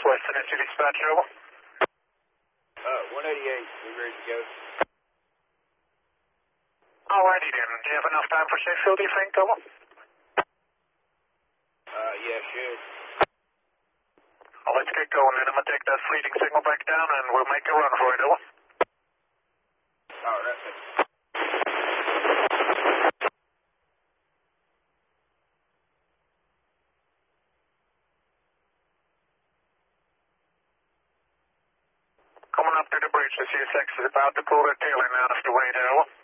Western SU dispatch, over. 188, we ready to go. Alrighty then. Do you have enough time for safe field, do you think, over? Yeah, should. Well, let's get going then. I'm going to take that fleeting signal back down and we'll make a run for it, over. Alright. Coming up to the bridge, the CSX is about to pull their tail in out of the way there, over.